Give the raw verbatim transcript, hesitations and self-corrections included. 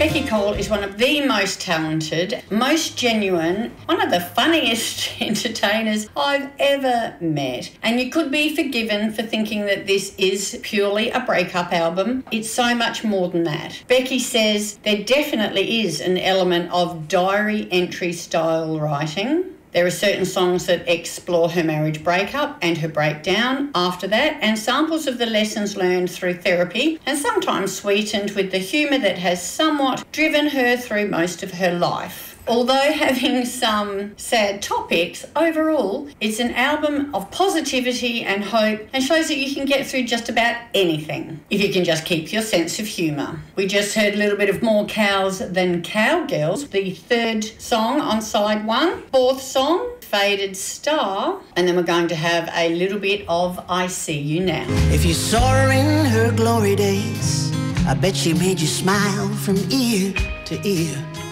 Becky Cole is one of the most talented, most genuine, one of the funniest entertainers I've ever met. And you could be forgiven for thinking that this is purely a breakup album. It's so much more than that. Becky says there definitely is an element of diary entry style writing. There are certain songs that explore her marriage breakup and her breakdown after that, and samples of the lessons learned through therapy, and sometimes sweetened with the humour that has somewhat driven her through most of her life. Although having some sad topics, overall, it's an album of positivity and hope and shows that you can get through just about anything if you can just keep your sense of humour. We just heard a little bit of More Cows Than Cowgirls, the third song on side one. Fourth song, Faded Star, and then we're going to have a little bit of I See You Now. If you saw her in her glory days, I bet she made you smile from ear to ear.